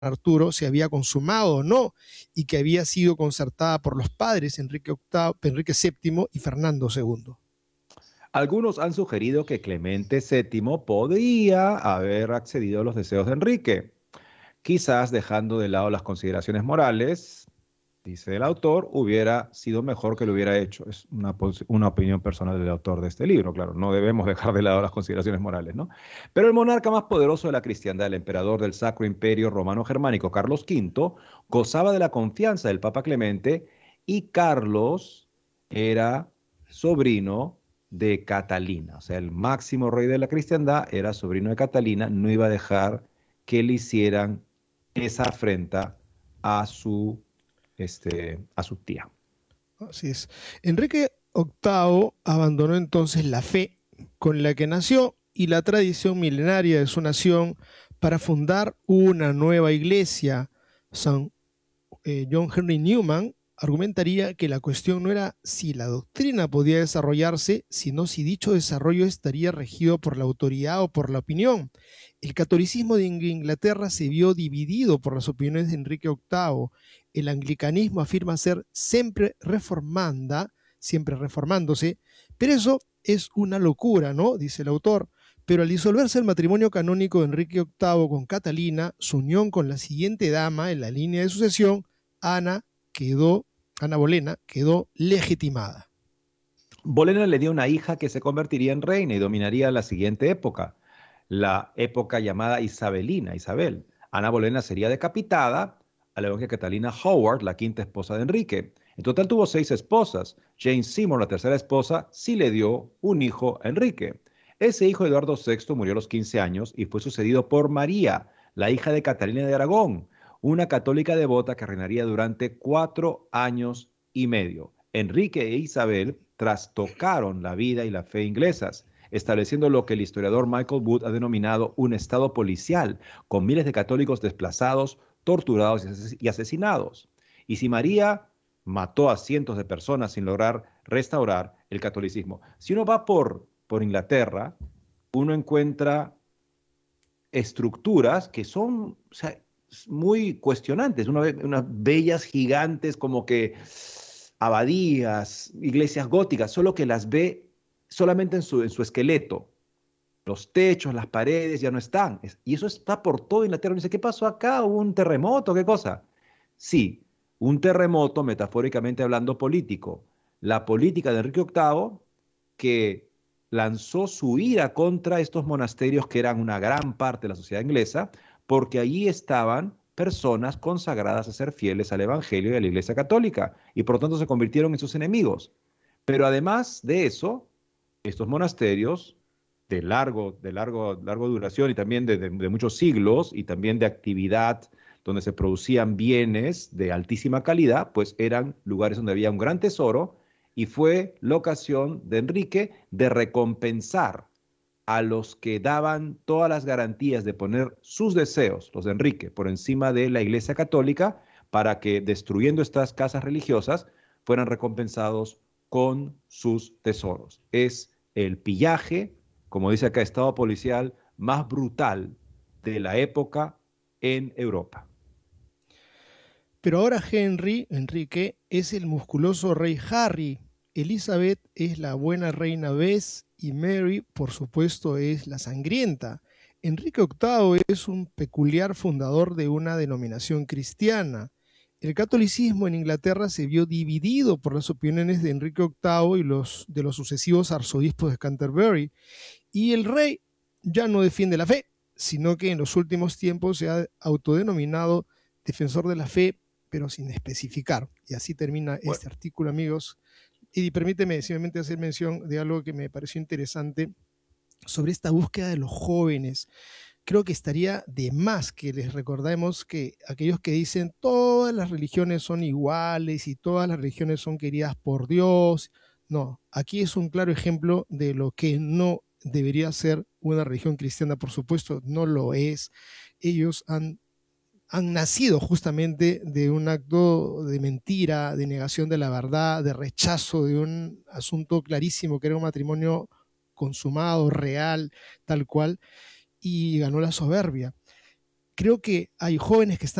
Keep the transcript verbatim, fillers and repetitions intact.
Arturo se había consumado o no, y que había sido concertada por los padres Enrique octavo, Enrique séptimo y Fernando segundo. Algunos han sugerido que Clemente séptimo podría haber accedido a los deseos de Enrique, quizás dejando de lado las consideraciones morales. Dice el autor, hubiera sido mejor que lo hubiera hecho. Es una, una opinión personal del autor de este libro, claro. No debemos dejar de lado las consideraciones morales, ¿no? Pero el monarca más poderoso de la cristiandad, el emperador del Sacro Imperio Romano Germánico, Carlos quinto, gozaba de la confianza del Papa Clemente y Carlos era sobrino de Catalina. O sea, el máximo rey de la cristiandad era sobrino de Catalina. No iba a dejar que le hicieran esa afrenta a su este, a su tía. Así es. Enrique octavo abandonó entonces la fe con la que nació y la tradición milenaria de su nación para fundar una nueva iglesia. San eh, John Henry Newman argumentaría que la cuestión no era si la doctrina podía desarrollarse, sino si dicho desarrollo estaría regido por la autoridad o por la opinión. El catolicismo de Inglaterra se vio dividido por las opiniones de Enrique octavo. El anglicanismo afirma ser siempre reformanda, siempre reformándose, pero eso es una locura, ¿no? Dice el autor. Pero al disolverse el matrimonio canónico de Enrique octavo con Catalina, su unión con la siguiente dama en la línea de sucesión, Ana, quedó, Ana Bolena, quedó legitimada. Bolena le dio una hija que se convertiría en reina y dominaría la siguiente época, la época llamada Isabelina, Isabel. Ana Bolena sería decapitada, al igual que Catalina Howard, la quinta esposa de Enrique. En total tuvo seis esposas. Jane Seymour, la tercera esposa, sí le dio un hijo a Enrique. Ese hijo, Eduardo sexto, murió a los quince años y fue sucedido por María, la hija de Catalina de Aragón, una católica devota que reinaría durante cuatro años y medio. Enrique e Isabel trastocaron la vida y la fe inglesas, estableciendo lo que el historiador Michael Wood ha denominado un estado policial, con miles de católicos desplazados, torturados y asesinados. Y si María mató a cientos de personas sin lograr restaurar el catolicismo, si uno va por, por Inglaterra, uno encuentra estructuras que son, o sea, muy cuestionantes, una, unas bellas gigantes como que abadías, iglesias góticas, solo que las ve solamente en su, en su esqueleto. Los techos, las paredes ya no están. Y eso está por todo Inglaterra. Dice, ¿qué pasó acá? ¿Hubo un terremoto? ¿Qué cosa? Sí, un terremoto, metafóricamente hablando, político. La política de Enrique octavo, que lanzó su ira contra estos monasterios que eran una gran parte de la sociedad inglesa, porque allí estaban personas consagradas a ser fieles al Evangelio y a la Iglesia Católica, y por lo tanto se convirtieron en sus enemigos. Pero además de eso, estos monasterios de largo, de largo, largo duración y también de, de, de muchos siglos y también de actividad donde se producían bienes de altísima calidad, pues eran lugares donde había un gran tesoro y fue la ocasión de Enrique de recompensar a los que daban todas las garantías de poner sus deseos, los de Enrique, por encima de la Iglesia Católica, para que destruyendo estas casas religiosas fueran recompensados con sus tesoros. Es el pillaje, como dice acá, estado policial más brutal de la época en Europa. Pero ahora Henry, Enrique, es el musculoso rey Harry, Elizabeth es la buena reina Bess y Mary, por supuesto, es la sangrienta. Enrique octavo es un peculiar fundador de una denominación cristiana. El catolicismo en Inglaterra se vio dividido por las opiniones de Enrique octavo y los, de los sucesivos arzobispos de Canterbury. Y el rey ya no defiende la fe, sino que en los últimos tiempos se ha autodenominado defensor de la fe, pero sin especificar. Y así termina Bueno, este artículo, amigos. Y permíteme simplemente hacer mención de algo que me pareció interesante sobre esta búsqueda de los jóvenes. Creo que estaría de más que les recordemos que aquellos que dicen todas las religiones son iguales y todas las religiones son queridas por Dios, no, aquí es un claro ejemplo de lo que no debería ser una religión cristiana, por supuesto, no lo es. Ellos han han nacido justamente de un acto de mentira, de negación de la verdad, de rechazo de un asunto clarísimo que era un matrimonio consumado, real, tal cual, y ganó la soberbia. creo que hay jóvenes que están